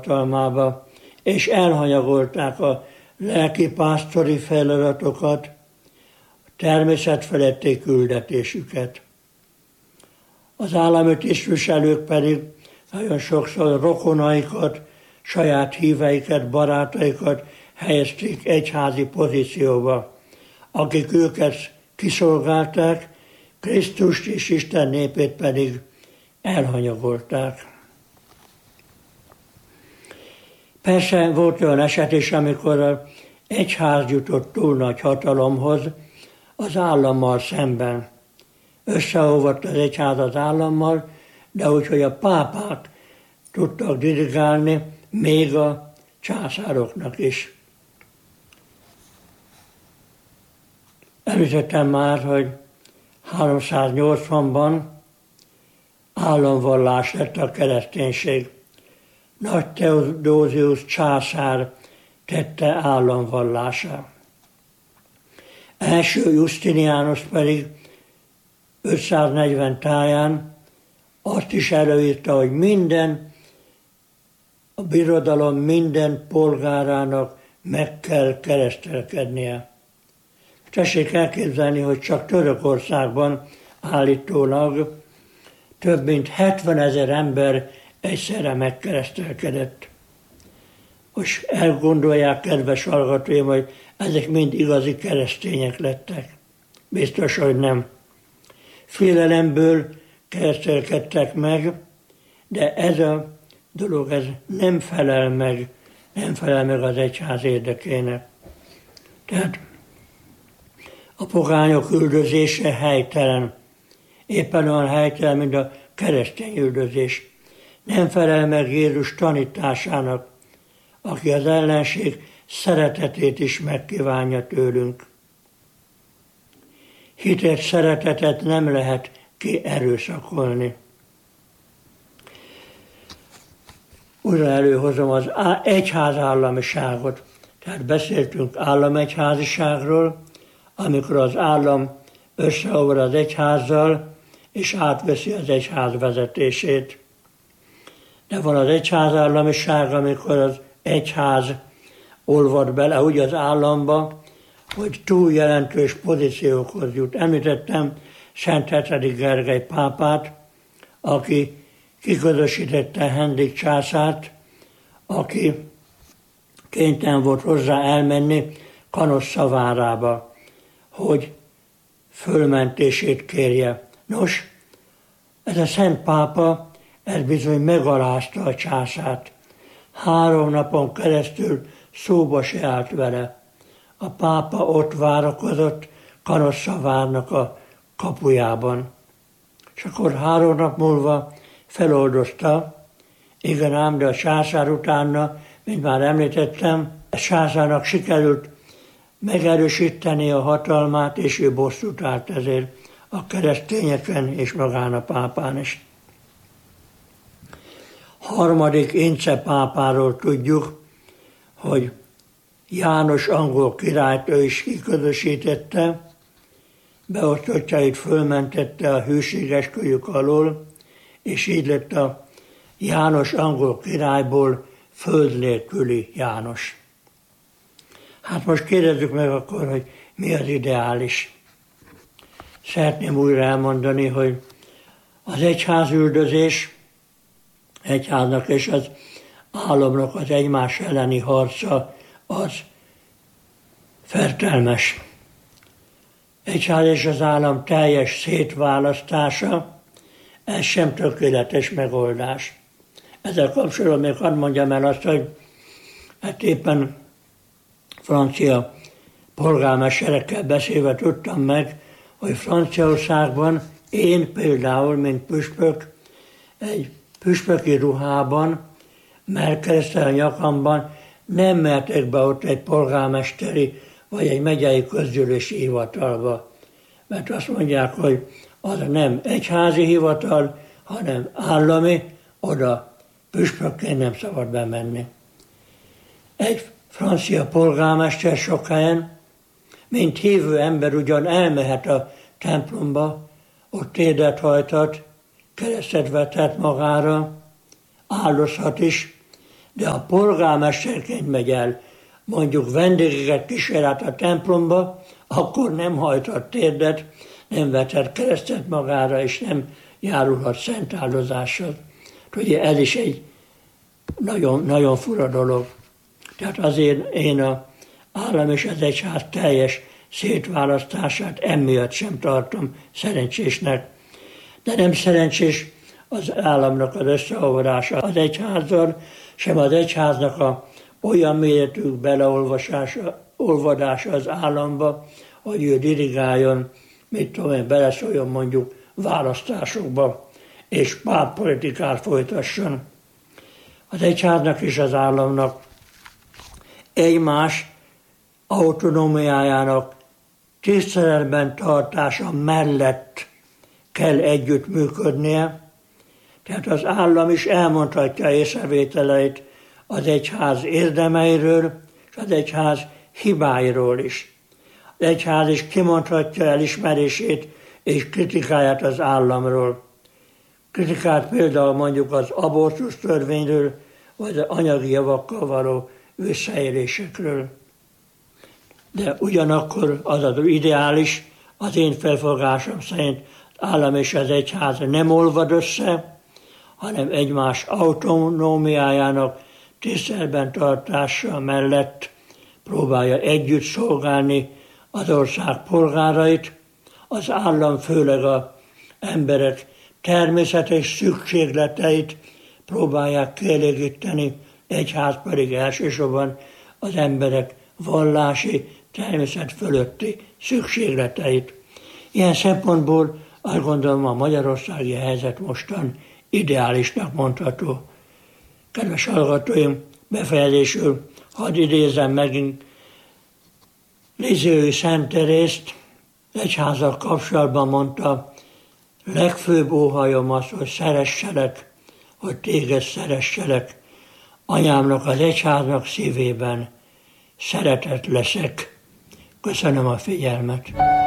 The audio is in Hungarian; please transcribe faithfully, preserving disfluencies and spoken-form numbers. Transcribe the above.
hatalmába, és elhanyagolták a lelki pásztori feladatokat, a természetfeletti küldetésüket. Az állami tisztviselők pedig nagyon sokszor rokonaikat, saját híveiket, barátaikat helyezték egyházi pozícióba, akik őket kiszolgálták, Krisztust és Isten népét pedig elhanyagolták. Persze volt olyan eset is, amikor az egyház jutott túl nagy hatalomhoz az állammal szemben. Összeolvadt az egyház az állammal, de úgyhogy a pápák tudtak dirigálni, még a császároknak is. Említettem már, hogy háromszáznyolcvanban államvallás lett a kereszténység. Nagy Theodósius császár tette államvallásá. Első Justinianus pedig ötszáznegyven táján azt is előírta, hogy minden, a birodalom minden polgárának meg kell keresztelkednie. Tessék elképzelni, hogy csak Törökországban állítólag több mint hetvenezer ember egyszerre megkeresztelkedett. Most elgondolják, kedves hallgatóim, hogy ezek mind igazi keresztények lettek. Biztos, hogy nem. Félelemből keresztelkedtek meg, de ez a dolog ez nem felel meg, nem felel meg az egyház érdekének. Tehát a pogányok üldözése helytelen. Éppen olyan helytelen, mint a keresztény üldözés. Nem felel meg Jézus tanításának, aki az ellenség szeretetét is megkívánja tőlünk. Hitet, szeretetet nem lehet kierőszakolni. Újra előhozom az egyházállamiságot. Tehát beszéltünk államegyháziságról, amikor az állam összeolvad az egyházzal, és átveszi az egyház vezetését. De van az egyházállamiság, amikor az egyház olvad bele úgy az államba, hogy túl jelentős pozíciókhoz jut. Említettem Szent hetedik Gergely pápát, aki kiközösítette Henrik császárt, aki kénytelen volt hozzá elmenni Kanossa várába, hogy fölmentését kérje. Nos, ez a Szent pápa, ez bizony megalázta a császárt. Három napon keresztül szóba se állt vele. A pápa ott várakozott Kanossa várnak a kapujában. És akkor három nap múlva feloldozta, igen ám, de a császár utána, mint már említettem, a császárnak sikerült megerősíteni a hatalmát, és ő bosszút állt ezért a keresztényeken és magán a pápán is. Harmadik Ince pápáról tudjuk, hogy János angol királyt ő is kiközösítette, beosztottjait fölmentette a hűséges kölyök alól, és így lett a János angol királyból föld nélküli János. Hát most kérdezzük meg akkor, hogy mi az ideális. Szeretném újra elmondani, hogy az egyházüldözés, egyháznak és az államnak az egymás elleni harca az fertelmes. Egyház és az állam teljes szétválasztása, ez sem tökéletes megoldás. Ezzel kapcsolatban még hadd mondjam el azt, hogy hát éppen francia polgármesterekkel beszélve tudtam meg, hogy Franciaországban én például, mint püspök, egy püspöki ruhában, mellkeresztel a nyakamban nem mehetek be ott egy polgármesteri vagy egy megyei közgyűlési hivatalba. Mert azt mondják, hogy az nem egyházi hivatal, hanem állami, oda püspökként nem szabad bemenni. Egy francia polgármester sok helyen, mint hívő ember ugyan elmehet a templomba, ott térdet hajtat, keresztet vetett magára, áldozhat is, de a polgármesterként megy el, mondjuk vendégeket kísérlet a templomba, akkor nem hajthat térdet, nem vethet keresztet magára, és nem járulhat szent áldozással. Ugye ez is egy nagyon, nagyon fura dolog. Tehát azért én az állam és az egyház teljes szétválasztását emiatt sem tartom szerencsésnek. De nem szerencsés az államnak az összeolvadása az egyházzal, sem az egyháznak a olyan méretű beleolvadása az államba, hogy ő dirigáljon, mit tudom én, beleszóljon mondjuk választásokba, és pártpolitikát folytasson. Az egyháznak és az államnak egymás autonómiájának tiszteletben tartása mellett kell együtt működnie, tehát az állam is elmondhatja észrevételeit az egyház érdemeiről, és az egyház hibáiról is. Az egyház is kimondhatja elismerését és kritikáját az államról. Kritikát például mondjuk az abortusz törvényről, vagy az anyagi javakkal való visszaélésekről. De ugyanakkor az az ideális, az én felfogásom szerint az állam és az egyház nem olvad össze, hanem egymás autonómiájának tiszteletben tartása mellett próbálja együtt szolgálni az ország polgárait, az állam főleg az emberek természetes szükségleteit próbálják kielégíteni, egyház pedig elsősorban az emberek vallási, természet fölötti szükségleteit. Ilyen szempontból azt gondolom, a magyarországi helyzet mostan ideálisnak mondható. Kedves hallgatóim, befejezésül hadd idézem megint Lisieux Szent Terészt, egyházzal kapcsolatban mondta, legfőbb óhajom az, hogy szeresselek, hogy téged szeresselek, anyámnak, az egyháznak szívében szeretet leszek. Köszönöm a figyelmet.